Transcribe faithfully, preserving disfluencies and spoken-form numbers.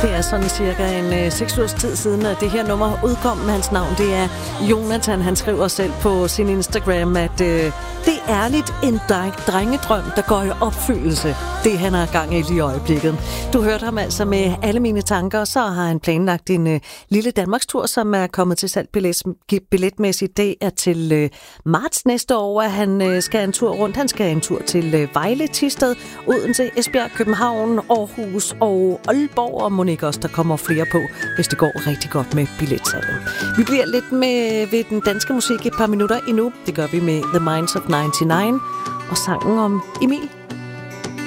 Det er sådan cirka en øh, seks ugers tid siden, at det her nummer udkom med hans navn. Det er Jonathan. Han skriver selv på sin Instagram, at øh, det er ærligt en drengedrøm, der går i opfyldelse. Det han har gang i lige i øjeblikket. Du hørte ham altså med alle mine tanker, så har han planlagt en øh, lille Danmarkstur, som er kommet til salg billet, billetmæssigt. Det er til øh, marts næste år, at han øh, skal en tur rundt. Han skal en tur til øh, Vejle, Thisted, Odense, Esbjerg, København, Aarhus og Aalborg, og må ikke også, der kommer flere på, hvis det går rigtig godt med billetsalget. Vi bliver lidt med ved den danske musik et par minutter endnu. Det gør vi med The Minds of nioghalvfems og sangen om Emil.